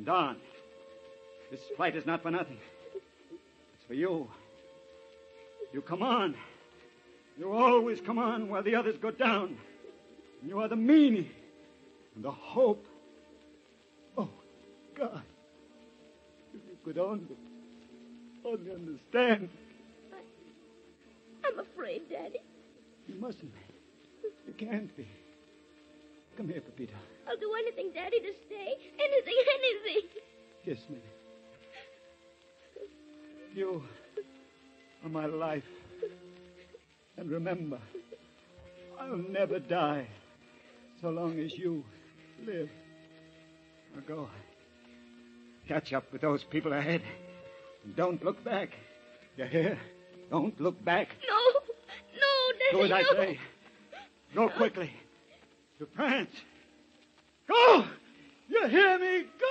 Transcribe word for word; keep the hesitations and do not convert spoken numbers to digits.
And Don, this flight is not for nothing. It's for you. You come on. You always come on while the others go down. And you are the meaning and the hope. Oh, God. If you could only, only understand. I, I'm afraid, Daddy. You mustn't be. You can't be. Come here, Pepita. I'll do anything, Daddy, to stay. Anything, anything. Kiss me. You are my life. And remember, I'll never die so long as you live. Now go. Catch up with those people ahead. And don't look back. You hear? Don't look back. No. No, Daddy, Do as no. I say. Go quickly. To France. Go! You hear me?